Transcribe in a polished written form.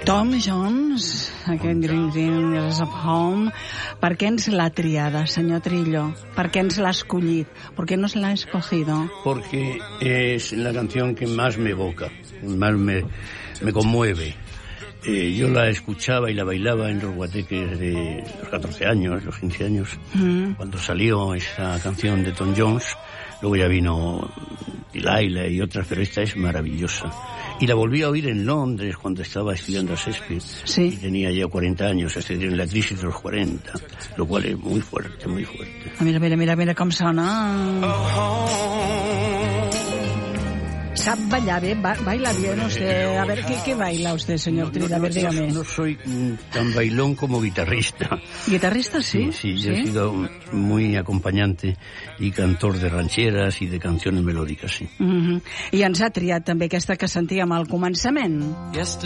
Tom Jones, aquest Green Green Years of Home, per què ens l'ha triada, senyor Trillo? Per què ens l'ha escollit? ¿Por qué nos la ha escogido? Porque es la canción que más me evoca, más me conmueve. Yo la escuchaba y la bailaba en los guateques de los 14 años, los 15 años, cuando salió esa canción de Tom Jones. Luego ya vino Delilah y otras, pero esta es maravillosa. Y la volví a oír en Londres cuando estaba estudiando a Shakespeare. Sí. Y tenía ya 40 años, es decir, en la crisis de los 40, lo cual es muy fuerte, muy fuerte. Mira com sona. Sap ballar bé, baila bien usted. A ver, ¿qué baila usted, señor Trillo? A ver, dígame. No soy tan bailón como guitarrista. ¿Guitarrista, sí? Sí, yo he sido muy acompañante y cantor de rancheras y de canciones melòdiques, sí. I ens ha triat també aquesta que sentíem al començament.